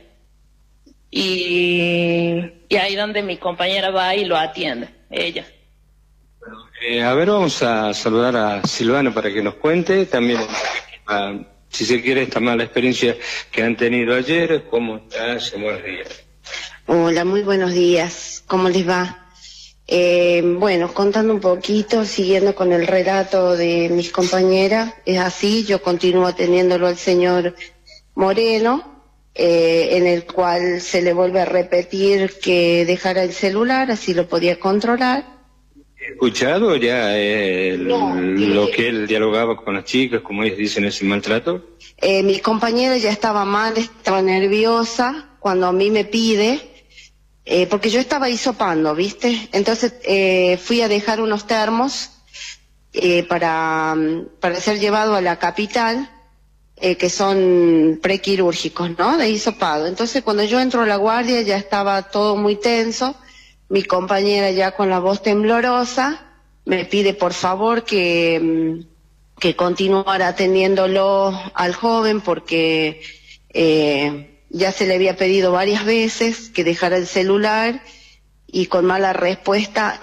Y ahí donde mi compañera va y lo atiende, ella. A ver, vamos a saludar a Silvana para que nos cuente también, si se quiere, esta mala experiencia que han tenido ayer. ¿Cómo estás? Buenos días. Hola, muy buenos días. ¿Cómo les va? Bueno, contando un poquito, siguiendo con el relato de mis compañeras, es así, yo continúo atendiéndolo al señor Moreno, en el cual se le vuelve a repetir que dejara el celular, así lo podía controlar. ¿Escuchado ya lo que él dialogaba con las chicas, como ellos dicen, ese maltrato? Mi compañera ya estaba mal, estaba nerviosa, cuando a mí me pide, porque yo estaba hisopando, ¿viste? Entonces fui a dejar unos termos para ser llevado a la capital, que son prequirúrgicos, ¿no? De hisopado. Entonces cuando yo entro a la guardia ya estaba todo muy tenso, mi compañera ya con la voz temblorosa me pide por favor que continuara atendiéndolo al joven porque ya se le había pedido varias veces que dejara el celular y con mala respuesta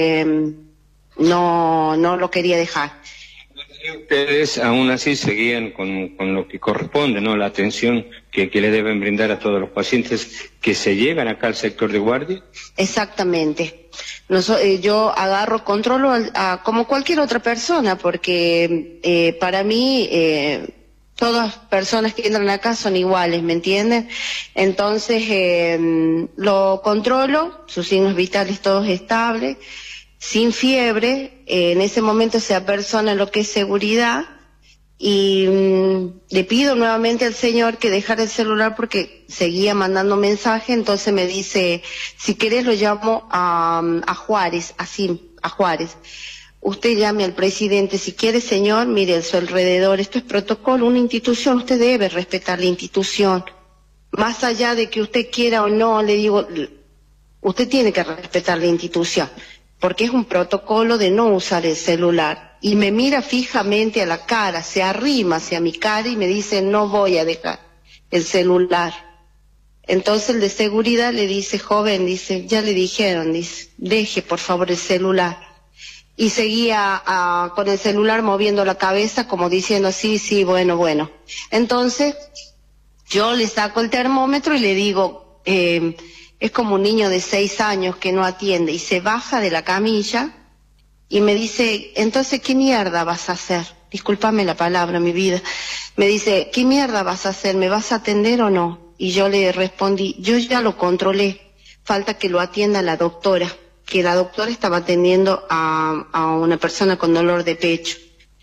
no lo quería dejar. Ustedes aún así seguían con lo que corresponde, ¿no? La atención que le deben brindar a todos los pacientes que se llegan acá al sector de guardia. Exactamente. Yo agarro, controlo como cualquier otra persona, porque para mí todas personas que entran acá son iguales, ¿me entienden? Entonces lo controlo, sus signos vitales todos estables, sin fiebre. En ese momento se apersona lo que es seguridad y le pido nuevamente al señor que dejara el celular porque seguía mandando mensaje. Entonces me dice, si querés lo llamo a Juárez, así, a Juárez. Usted llame al presidente si quiere, señor, mire a su alrededor, esto es protocolo, una institución, usted debe respetar la institución. Más allá de que usted quiera o no, le digo, usted tiene que respetar la institución, porque es un protocolo de no usar el celular. y me mira fijamente a la cara, se arrima hacia mi cara y me dice, no voy a dejar el celular. Entonces el de seguridad le dice, joven, dice, ya le dijeron, dice, deje por favor el celular. Y seguía con el celular moviendo la cabeza como diciendo, sí, sí, bueno, bueno. Entonces yo le saco el termómetro y le digo, es como un niño de 6 años que no atiende, y se baja de la camilla y me dice, entonces, ¿qué mierda vas a hacer? Discúlpame la palabra, mi vida. Me dice, ¿qué mierda vas a hacer? ¿Me vas a atender o no? Y yo le respondí, yo ya lo controlé, falta que lo atienda la doctora, que la doctora estaba atendiendo a una persona con dolor de pecho.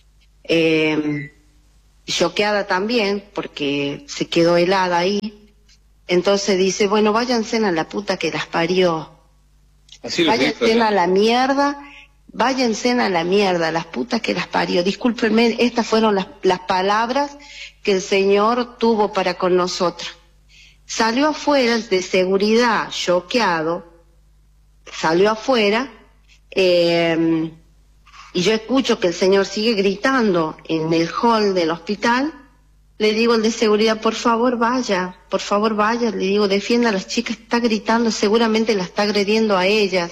Choqueada también, porque se quedó helada ahí. Entonces dice, bueno, váyanse a la puta que las parió. Váyanse a la mierda. Váyanse a la mierda, las putas que las parió. Discúlpenme, estas fueron las palabras que el Señor tuvo para con nosotros. Salió afuera de seguridad, choqueado, salió afuera, y yo escucho que el Señor sigue gritando en el hall del hospital. Le digo al de seguridad, por favor vaya, le digo, defienda a las chicas, está gritando, seguramente la está agrediendo a ellas.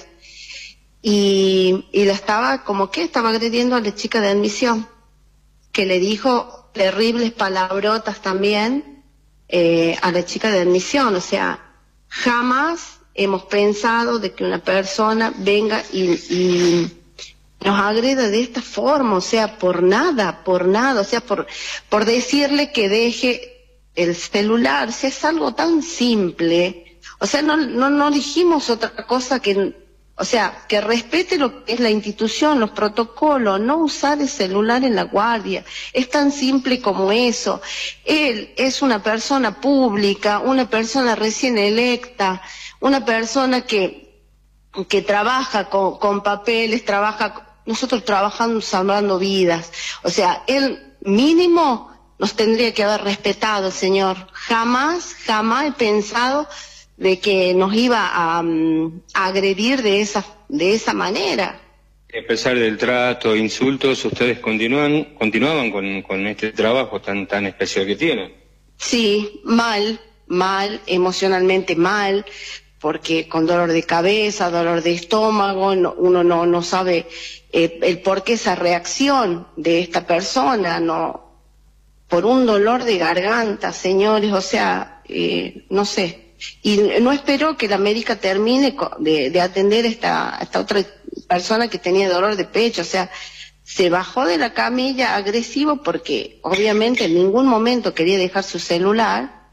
Y la estaba agrediendo a la chica de admisión, que le dijo terribles palabrotas también a la chica de admisión. O sea, jamás hemos pensado de que una persona venga y nos agreda de esta forma, o sea, por nada, o sea, por decirle que deje el celular. O sea, es algo tan simple. O sea, no dijimos otra cosa que... O sea, que respete lo que es la institución, los protocolos, no usar el celular en la guardia. Es tan simple como eso. Él es una persona pública, una persona recién electa, una persona que trabaja con papeles, nosotros trabajando salvando vidas. O sea, él mínimo nos tendría que haber respetado, Señor. Jamás he pensado de que nos iba a agredir de esa manera. A pesar del trato, insultos, ustedes continuaban con este trabajo tan especial que tienen. Sí, mal, emocionalmente mal, porque con dolor de cabeza, dolor de estómago, uno no sabe el por qué esa reacción de esta persona, no, por un dolor de garganta, señores, o sea, no sé. Y no esperó que la médica termine de atender esta otra persona que tenía dolor de pecho. O sea, se bajó de la camilla agresivo porque obviamente en ningún momento quería dejar su celular.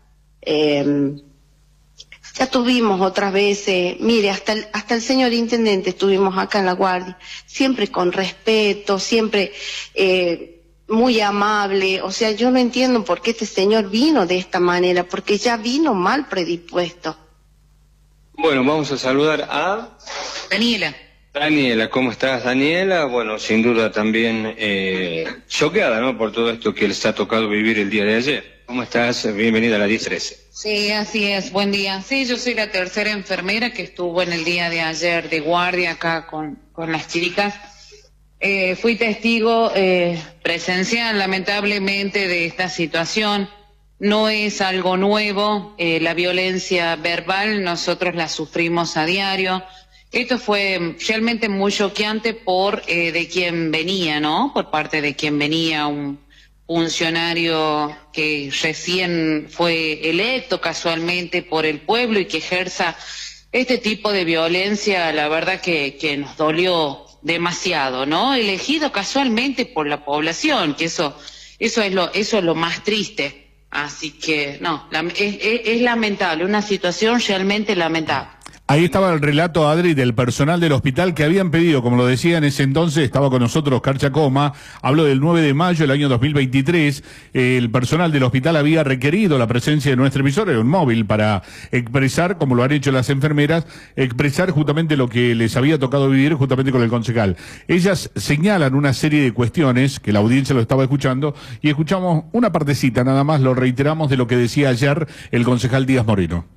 Ya tuvimos otras veces, mire, hasta el señor intendente estuvimos acá en la guardia, siempre con respeto, siempre muy amable. O sea, yo no entiendo por qué este señor vino de esta manera, porque ya vino mal predispuesto. Bueno, vamos a saludar a... Daniela, ¿cómo estás, Daniela? Bueno, sin duda también choqueada, ¿no?, por todo esto que les ha tocado vivir el día de ayer. ¿Cómo estás? Bienvenida a la 1013. Sí, así es, buen día. Sí, yo soy la tercera enfermera que estuvo en el día de ayer de guardia acá con las chicas. Fui testigo presencial, lamentablemente, de esta situación. No es algo nuevo, la violencia verbal nosotros la sufrimos a diario. Esto fue realmente muy choqueante de quien venía, ¿no? Por parte de quien venía, un funcionario que recién fue electo casualmente por el pueblo y que ejerza este tipo de violencia. La verdad que nos dolió demasiado, ¿no? Elegido casualmente por la población, que eso es lo más triste. Así que, no, es lamentable, una situación realmente lamentable. Ahí estaba el relato, Adri, del personal del hospital que habían pedido, como lo decía en ese entonces, estaba con nosotros Oscar Chacoma, hablo del 9 de mayo del año 2023, el personal del hospital había requerido la presencia de nuestro emisor, era un móvil, para expresar, como lo han hecho las enfermeras, expresar justamente lo que les había tocado vivir justamente con el concejal. Ellas señalan una serie de cuestiones, que la audiencia lo estaba escuchando, y escuchamos una partecita nada más, lo reiteramos, de lo que decía ayer el concejal Díaz Moreno.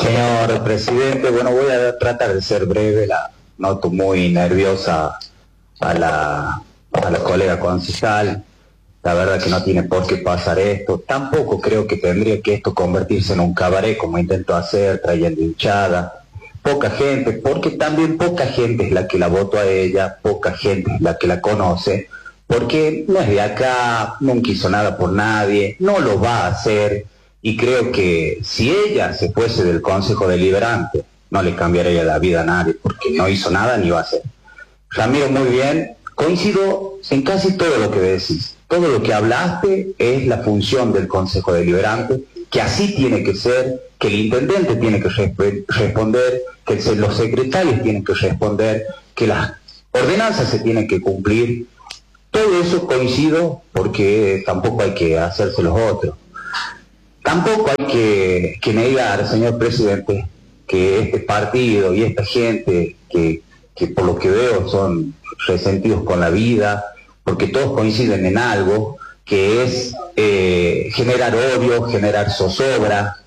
Señor presidente, bueno, voy a tratar de ser breve, la noto muy nerviosa a la colega concejal. La verdad que no tiene por qué pasar esto. Tampoco creo que tendría que esto convertirse en un cabaret como intento hacer, trayendo hinchada. Poca gente, porque también poca gente es la que la votó a ella, poca gente es la que la conoce, porque no es de acá, nunca hizo nada por nadie, no lo va a hacer, y creo que si ella se fuese del Consejo Deliberante, no le cambiaría la vida a nadie, porque no hizo nada ni va a hacer. Ramiro, muy bien, coincido en casi todo lo que decís. Todo lo que hablaste es la función del Consejo Deliberante, que así tiene que ser, que el intendente tiene que responder, que los secretarios tienen que responder, que las ordenanzas se tienen que cumplir. Todo eso coincido, porque tampoco hay que hacerse los otros. Tampoco hay que negar, señor presidente, que este partido y esta gente que por lo que veo son resentidos con la vida, porque todos coinciden en algo, que es generar odio, generar zozobra.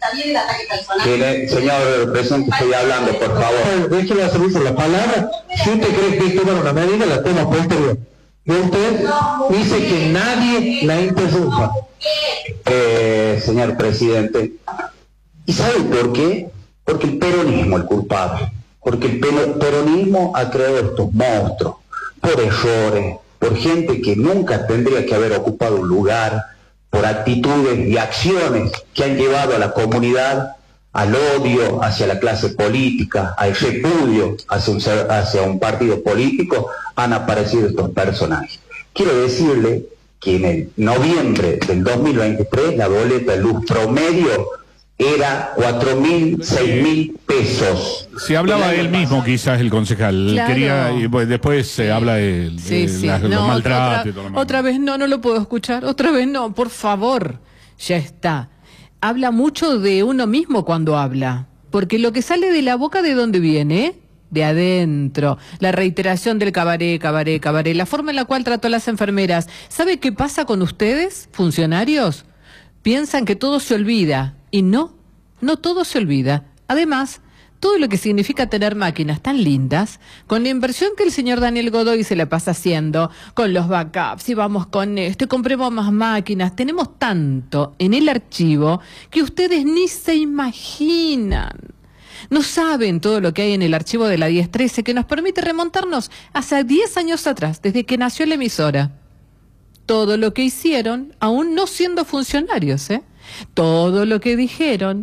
Señor presidente, estoy hablando, por favor. Déjeme hacer uso de la palabra. Si usted cree que esto es una medida, la toma posterior. Y usted dice que nadie la interrumpa. Señor presidente, ¿y sabe por qué? Porque el peronismo es el culpable. Porque el peronismo ha creado estos monstruos por errores, por gente que nunca tendría que haber ocupado un lugar, por actitudes y acciones que han llevado a la comunidad al odio hacia la clase política, al repudio hacia un partido político, han aparecido estos personajes. Quiero decirle que en el noviembre del 2023 la boleta de luz promedio era 4.000, 6.000 pesos. Se hablaba él mismo, quizás, el concejal. Claro. Quería, y pues, después se habla de los maltratos. Otra vez no lo puedo escuchar. Otra vez no, por favor. Ya está. Habla mucho de uno mismo cuando habla. Porque lo que sale de la boca, ¿de dónde viene? De adentro. La reiteración del cabaret, la forma en la cual trató a las enfermeras. ¿Sabe qué pasa con ustedes, funcionarios? Piensan que todo se olvida. Y no todo se olvida. Además, todo lo que significa tener máquinas tan lindas, con la inversión que el señor Daniel Godoy se la pasa haciendo, con los backups, y vamos con esto, y compremos más máquinas, tenemos tanto en el archivo que ustedes ni se imaginan. No saben todo lo que hay en el archivo de la 1013 que nos permite remontarnos hacia 10 años atrás, desde que nació la emisora. Todo lo que hicieron, aún no siendo funcionarios, todo lo que dijeron,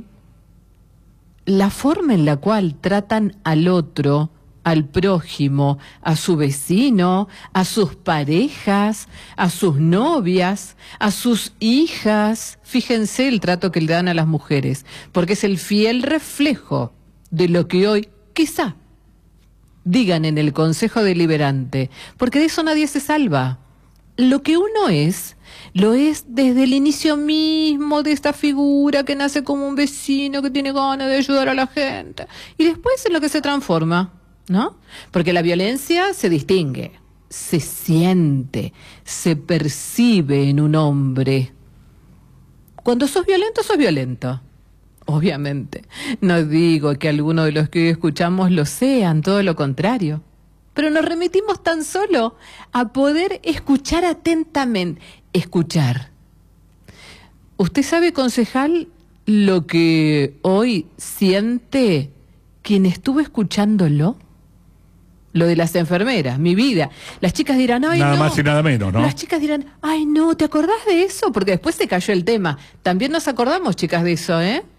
la forma en la cual tratan al otro, al prójimo, a su vecino, a sus parejas, a sus novias, a sus hijas. Fíjense el trato que le dan a las mujeres, porque es el fiel reflejo de lo que hoy, quizá, digan en el Consejo Deliberante, porque de eso nadie se salva. Lo que uno es, lo es desde el inicio mismo de esta figura que nace como un vecino que tiene ganas de ayudar a la gente. Y después en lo que se transforma, ¿no? Porque la violencia se distingue, se siente, se percibe en un hombre. Cuando sos violento. Obviamente. No digo que alguno de los que hoy escuchamos lo sean, todo lo contrario. Pero nos remitimos tan solo a poder escuchar atentamente. Escuchar. ¿Usted sabe, concejal, lo que hoy siente quien estuvo escuchándolo? Lo de las enfermeras, mi vida. Las chicas dirán, ay, nada más y nada menos, ¿no? Las chicas dirán, ay, no, ¿te acordás de eso? Porque después se cayó el tema. También nos acordamos, chicas, de eso,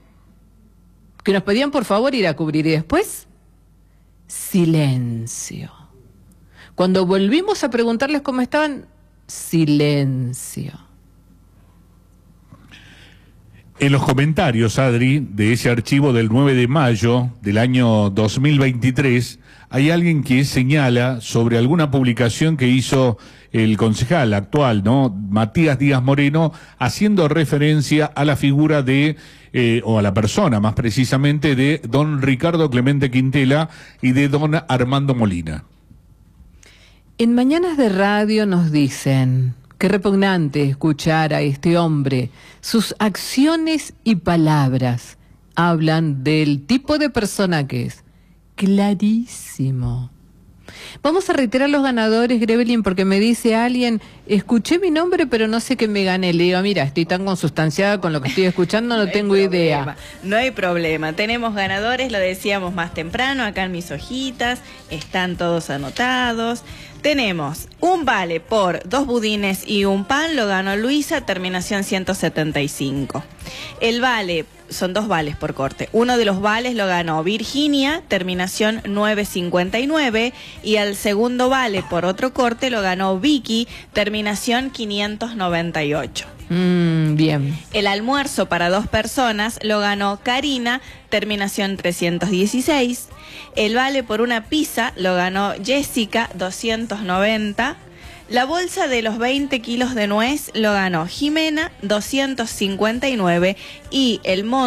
Que nos pedían, por favor, ir a cubrir. Y después, silencio. Cuando volvimos a preguntarles cómo estaban, silencio. En los comentarios, Adri, de ese archivo del 9 de mayo del año 2023, hay alguien que señala sobre alguna publicación que hizo el concejal actual, ¿no? Matías Díaz Moreno, haciendo referencia a la figura de, o a la persona más precisamente, de don Ricardo Clemente Quintela y de don Armando Molina. En Mañanas de Radio nos dicen, qué repugnante escuchar a este hombre. Sus acciones y palabras hablan del tipo de persona que es. Clarísimo. Vamos a reiterar los ganadores, Grevelin, porque me dice alguien, escuché mi nombre, pero no sé qué me gané. Le digo, mira, estoy tan consustanciada con lo que estoy escuchando, no tengo idea. No hay problema. Tenemos ganadores, lo decíamos más temprano, acá en mis hojitas, están todos anotados. Tenemos un vale por 2 budines y un pan, lo ganó Luisa, terminación 175. El vale, son 2 vales por corte. Uno de los vales lo ganó Virginia, terminación 959. Y al segundo vale por otro corte lo ganó Vicky, terminación 598. Bien. El almuerzo para 2 personas lo ganó Karina, terminación 316. El vale por una pizza lo ganó Jessica, 290. La bolsa de los 20 kilos de nuez lo ganó Jimena, 259. Y el monto